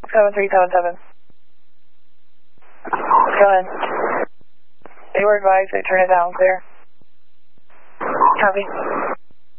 7377. Go ahead. They were advised they turn it down, clear. Copy.